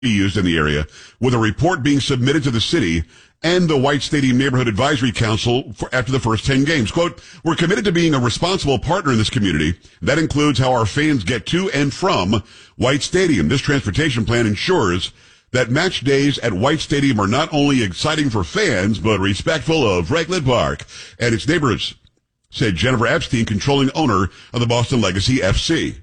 used in the area, with a report being submitted to the city and the White Stadium Neighborhood Advisory Council after the first 10 games. Quote, we're committed to being a responsible partner in this community. That includes how our fans get to and from White Stadium. This transportation plan ensures that match days at White Stadium are not only exciting for fans, but respectful of Franklin Park and its neighborhoods, said Jennifer Epstein, controlling owner of the Boston Legacy FC.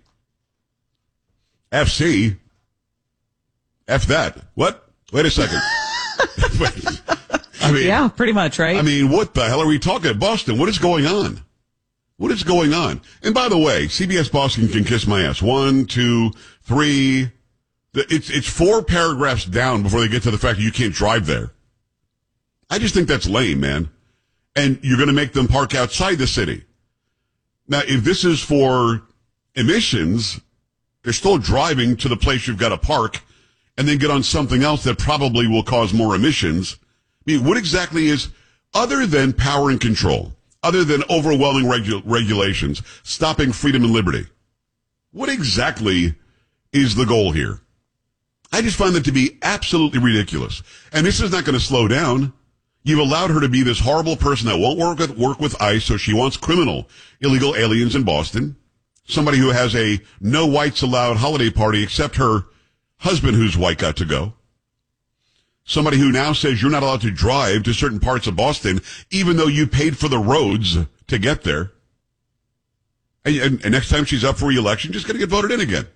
FC? F that. What? Wait a second. I mean, yeah, pretty much, right? I mean, what the hell are we talking about? Boston, what is going on? What is going on? And by the way, CBS Boston can kiss my ass. 1, 2, 3. It's 4 paragraphs down before they get to the fact that you can't drive there. I just think that's lame, man. And you're going to make them park outside the city. Now, if this is for emissions, they're still driving to the place you've got to park and then get on something else that probably will cause more emissions. I mean, what exactly is, other than power and control, other than overwhelming regulations, stopping freedom and liberty, what exactly is the goal here? I just find that to be absolutely ridiculous. And this is not going to slow down. You've allowed her to be this horrible person that won't work with ICE, so she wants criminal, illegal aliens in Boston. Somebody who has a no whites allowed holiday party except her husband who's white got to go. Somebody who now says you're not allowed to drive to certain parts of Boston, even though you paid for the roads to get there. And next time she's up for re-election, just going to get voted in again.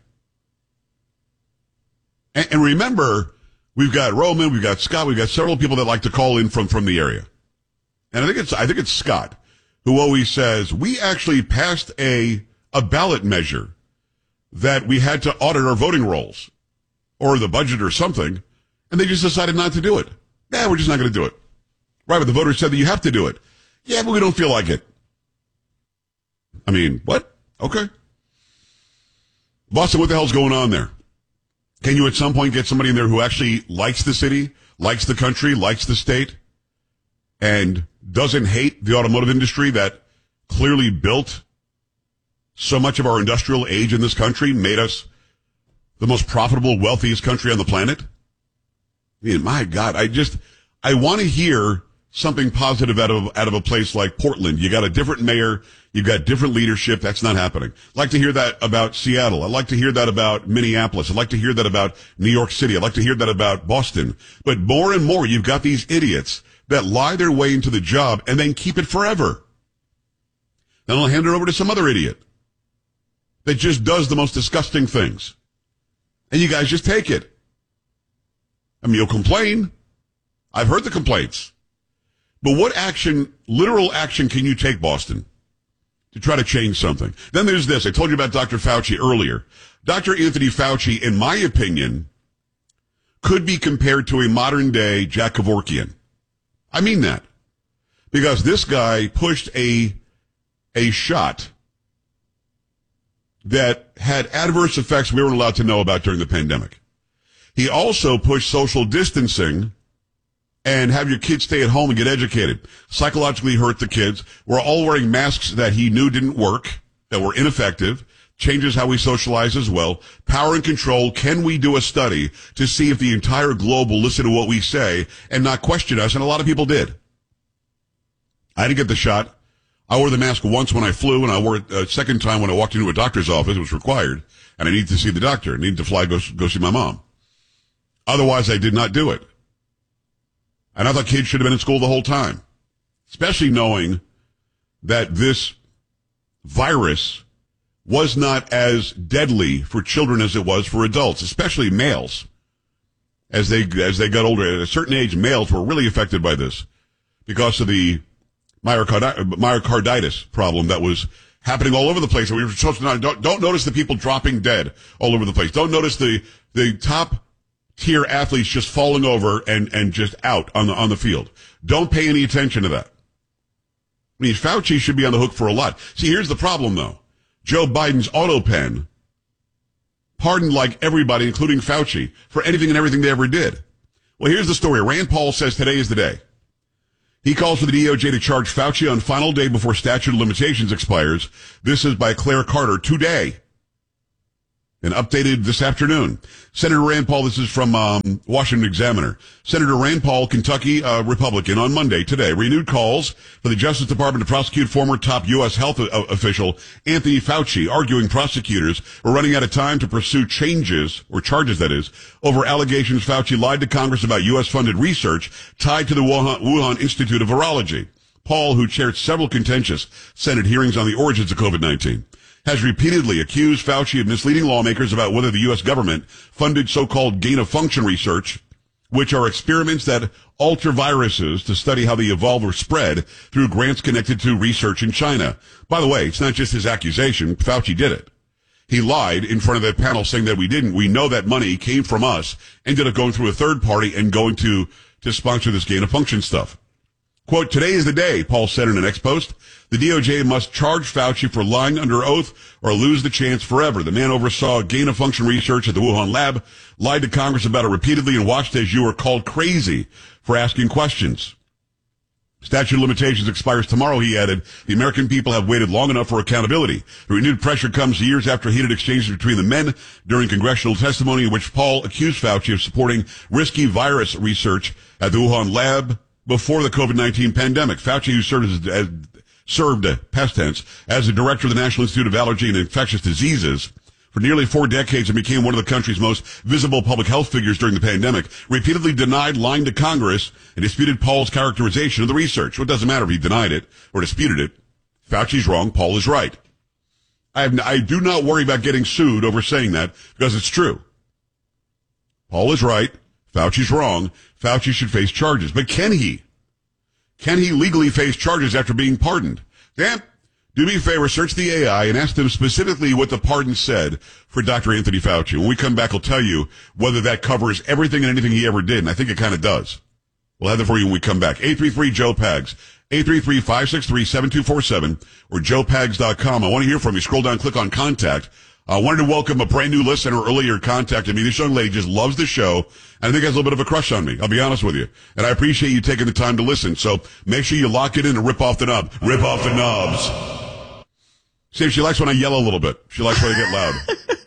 And remember, we've got Roman, we've got Scott, we've got several people that like to call in from the area. And I think it's Scott who always says, we actually passed a ballot measure that we had to audit our voting rolls or the budget or something. And they just decided not to do it. Yeah, we're just not going to do it. Right, but the voters said that you have to do it. Yeah, but we don't feel like it. I mean, what? Okay. Boston, what the hell's going on there? Can you at some point get somebody in there who actually likes the city, likes the country, likes the state, and doesn't hate the automotive industry that clearly built so much of our industrial age in this country, made us the most profitable, wealthiest country on the planet? I mean, my God, I want to hear something positive out of a place like Portland. You got a different mayor. You've got different leadership. That's not happening. I'd like to hear that about Seattle. I'd like to hear that about Minneapolis. I'd like to hear that about New York City. I'd like to hear that about Boston. But more and more, you've got these idiots that lie their way into the job and then keep it forever. Then they'll hand it over to some other idiot that just does the most disgusting things. And you guys just take it. I mean, you'll complain. I've heard the complaints. But what action, literal action, can you take, Boston, to try to change something? Then there's this. I told you about Dr. Fauci earlier. Dr. Anthony Fauci, in my opinion, could be compared to a modern-day Jack Kevorkian. I mean that. Because this guy pushed a shot that had adverse effects we weren't allowed to know about during the pandemic. He also pushed social distancing and have your kids stay at home and get educated. Psychologically hurt the kids. We're all wearing masks that he knew didn't work, that were ineffective. Changes how we socialize as well. Power and control. Can we do a study to see if the entire globe will listen to what we say and not question us? And a lot of people did. I didn't get the shot. I wore the mask once when I flew, and I wore it a second time when I walked into a doctor's office. It was required, and I needed to see the doctor. I needed to fly, go see my mom. Otherwise, I did not do it. And I thought kids should have been in school the whole time, especially knowing that this virus was not as deadly for children as it was for adults, especially males. As they got older, at a certain age, males were really affected by this because of the myocarditis problem that was happening all over the place. And we were supposed to don't notice the people dropping dead all over the place. Don't notice the top tier athletes just falling over and just out on the field. Don't pay any attention to that. I mean, Fauci should be on the hook for a lot. See, here's the problem though. Joe Biden's auto pen pardoned like everybody, including Fauci, for anything and everything they ever did. Well, here's the story. Rand Paul says today is the day. He calls for the DOJ to charge Fauci on final day before statute of limitations expires. This is by Claire Carter today. and updated this afternoon. Senator Rand Paul, this is from Washington Examiner. Senator Rand Paul, Kentucky Republican, on Monday, today, renewed calls for the Justice Department to prosecute former top U.S. health official Anthony Fauci, arguing prosecutors were running out of time to pursue charges, that is, over allegations Fauci lied to Congress about U.S.-funded research tied to the Wuhan Institute of Virology. Paul, who chaired several contentious Senate hearings on the origins of COVID-19, has repeatedly accused Fauci of misleading lawmakers about whether the U.S. government funded so-called gain-of-function research, which are experiments that alter viruses to study how they evolve or spread through grants connected to research in China. By the way, it's not just his accusation. Fauci did it. He lied in front of that panel saying that we didn't. We know that money came from us, ended up going through a third party and going to sponsor this gain-of-function stuff. Quote, today is the day, Paul said in an ex-post. The DOJ must charge Fauci for lying under oath or lose the chance forever. The man oversaw gain-of-function research at the Wuhan lab, lied to Congress about it repeatedly, and watched as you were called crazy for asking questions. Statute of limitations expires tomorrow, he added. The American people have waited long enough for accountability. The renewed pressure comes years after heated exchanges between the men during congressional testimony in which Paul accused Fauci of supporting risky virus research at the Wuhan lab before the COVID-19 pandemic. Fauci, who served past tense, as the director of the National Institute of Allergy and Infectious Diseases for nearly 4 decades and became one of the country's most visible public health figures during the pandemic, repeatedly denied lying to Congress and disputed Paul's characterization of the research. Well, it doesn't matter if he denied it or disputed it. Fauci's wrong. Paul is right. I do not worry about getting sued over saying that because it's true. Paul is right. Fauci's wrong. Fauci should face charges. But can he? Can he legally face charges after being pardoned? Dan, do me a favor, search the AI and ask them specifically what the pardon said for Dr. Anthony Fauci. When we come back, I'll tell you whether that covers everything and anything he ever did, and I think it kind of does. We'll have that for you when we come back. 833-JOE-PAGS, 833-563-7247, or joepags.com. I want to hear from you. Scroll down, click on Contact. I wanted to welcome a brand new listener earlier contacted me. This young lady just loves the show, and I think has a little bit of a crush on me. I'll be honest with you. And I appreciate you taking the time to listen. So make sure you lock it in and rip off the knob. Rip off the knobs. See, she likes when I yell a little bit. She likes when I get loud.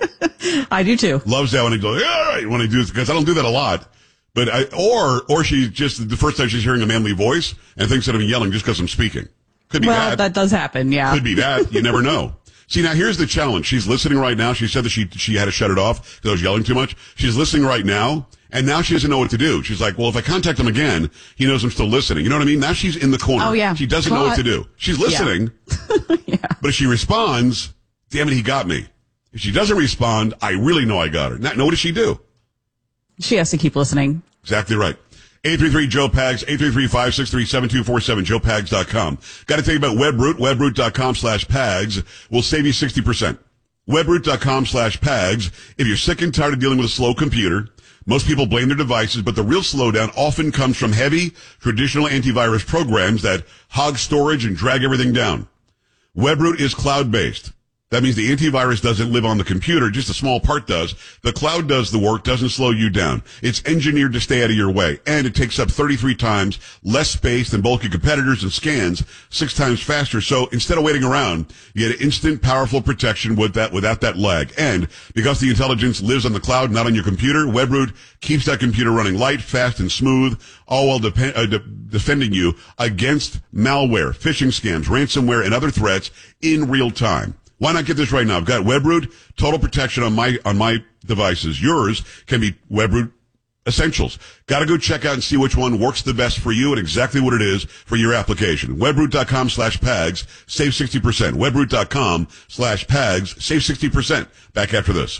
I do too. Loves that when I go, yeah, right, when I do this, because I don't do that a lot. But or she's just, the first time she's hearing a manly voice and thinks that I'm yelling just because I'm speaking. Could be well, that. That does happen, yeah. Could be that. You never know. See, now here's the challenge. She's listening right now. She said that she had to shut it off because I was yelling too much. She's listening right now, and now she doesn't know what to do. She's like, well, if I contact him again, he knows I'm still listening. You know what I mean? Now she's in the corner. Oh, yeah. She doesn't know what to do. She's listening. Yeah. Yeah. But if she responds, damn it, he got me. If she doesn't respond, I really know I got her. Now, what does she do? She has to keep listening. Exactly right. 833-JOE-PAGS, 833-563-7247, joepags.com. Got to tell you about Webroot. Webroot.com/PAGS will save you 60%. Webroot.com/PAGS. If you're sick and tired of dealing with a slow computer, most people blame their devices, but the real slowdown often comes from heavy, traditional antivirus programs that hog storage and drag everything down. Webroot is cloud-based. That means the antivirus doesn't live on the computer, just a small part does. The cloud does the work, doesn't slow you down. It's engineered to stay out of your way, and it takes up 33 times less space than bulky competitors and scans 6 times faster. So instead of waiting around, you get instant, powerful protection without that lag. And because the intelligence lives on the cloud, not on your computer, Webroot keeps that computer running light, fast, and smooth, all while defending you against malware, phishing scams, ransomware, and other threats in real time. Why not get this right now? I've got Webroot Total Protection on my devices. Yours can be Webroot Essentials. Got to go check out and see which one works the best for you and exactly what it is for your application. Webroot.com/PAGS, save 60%. Webroot.com/PAGS, save 60%. Back after this.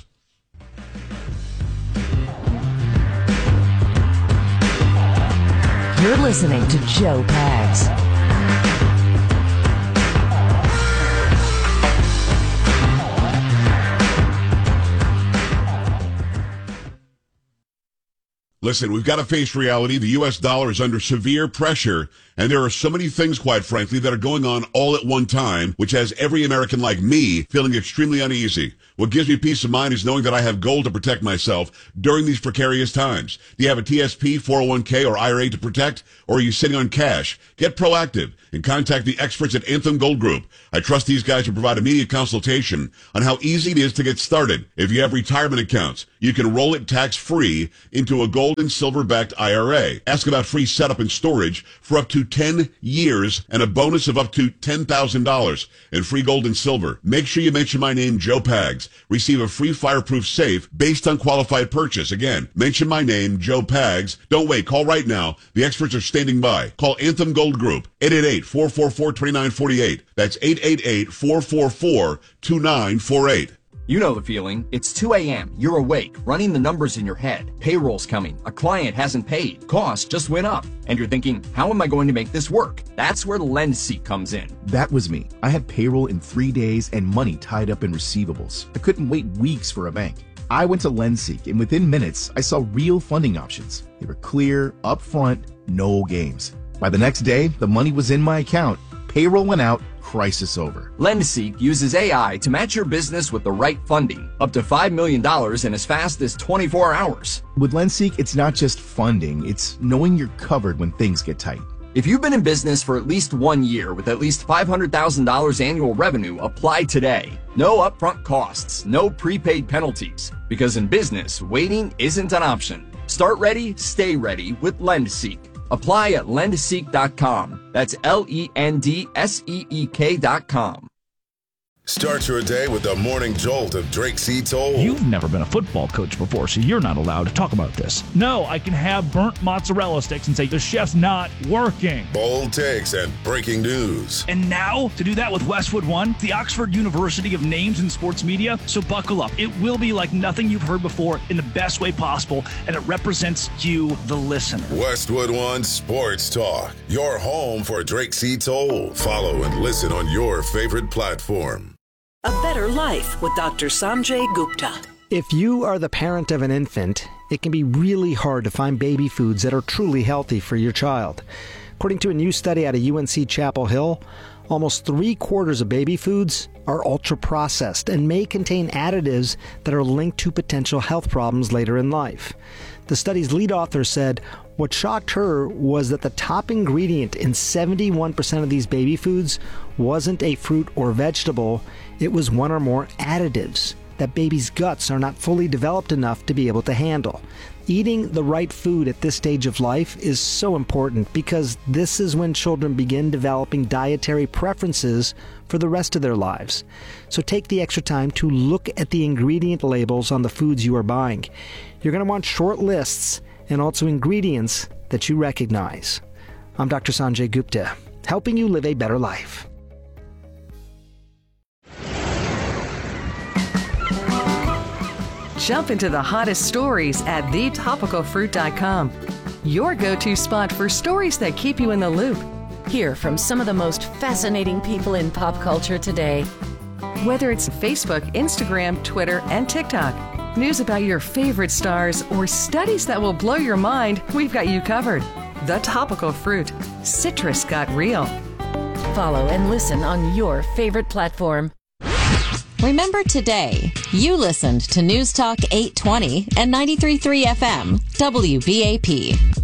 You're listening to Joe Pags. Listen, we've got to face reality. The U.S. dollar is under severe pressure, and there are so many things, quite frankly, that are going on all at one time, which has every American like me feeling extremely uneasy. What gives me peace of mind is knowing that I have gold to protect myself during these precarious times. Do you have a TSP, 401k, or IRA to protect, or are you sitting on cash? Get proactive and contact the experts at Anthem Gold Group. I trust these guys to provide immediate consultation on how easy it is to get started. If you have retirement accounts, you can roll it tax-free into a gold and silver-backed IRA. Ask about free setup and storage for up to 10 years and a bonus of up to $10,000 in free gold and silver. Make sure you mention my name, Joe Pags. Receive a free fireproof safe based on qualified purchase. Again, mention my name, Joe Pags. Don't wait. Call right now. The experts are standing by. Call Anthem Gold Group, 888-444-2948. That's 888-444-2948. You know the feeling. It's 2 a.m. You're awake, running the numbers in your head. Payroll's coming. A client hasn't paid. Costs just went up. And you're thinking, how am I going to make this work? That's where LendSeek comes in. That was me. I had payroll in 3 days and money tied up in receivables. I couldn't wait weeks for a bank. I went to LendSeek, and within minutes, I saw real funding options. They were clear, upfront, no games. By the next day, the money was in my account. Payroll went out. Crisis over. LendSeek uses AI to match your business with the right funding, up to $5 million in as fast as 24 hours. With LendSeek, it's not just funding, it's knowing you're covered when things get tight. If you've been in business for at least 1 year with at least $500,000 annual revenue, apply today. No upfront costs, no prepaid penalties, because in business, waiting isn't an option. Start ready, stay ready with LendSeek. Apply at lendseek.com. That's LENDSEEK.com. Start your day with the morning jolt of Drake C. Toll. You've never been a football coach before, so you're not allowed to talk about this. No, I can have burnt mozzarella sticks and say the chef's not working. Bold takes and breaking news. And now, to do that with Westwood One, the Oxford University of Names in Sports Media. So buckle up. It will be like nothing you've heard before in the best way possible, and it represents you, the listener. Westwood One Sports Talk, your home for Drake C. Toll. Follow and listen on your favorite platform. A Better Life with Dr. Sanjay Gupta. If you are the parent of an infant, it can be really hard to find baby foods that are truly healthy for your child. According to a new study out of UNC Chapel Hill, almost 3/4 of baby foods are ultra-processed and may contain additives that are linked to potential health problems later in life. The study's lead author said what shocked her was that the top ingredient in 71% of these baby foods wasn't a fruit or vegetable, it was one or more additives that babies' guts are not fully developed enough to be able to handle. Eating the right food at this stage of life is so important because this is when children begin developing dietary preferences for the rest of their lives. So take the extra time to look at the ingredient labels on the foods you are buying. You're going to want short lists and also ingredients that you recognize. I'm Dr. Sanjay Gupta, helping you live a better life. Jump into the hottest stories at thetopicalfruit.com. Your go-to spot for stories that keep you in the loop. Hear from some of the most fascinating people in pop culture today. Whether it's Facebook, Instagram, Twitter, and TikTok, news about your favorite stars, or studies that will blow your mind, we've got you covered. The Topical Fruit. Citrus got real. Follow and listen on your favorite platform. Remember today, you listened to News Talk 820 and 93.3 FM, WBAP.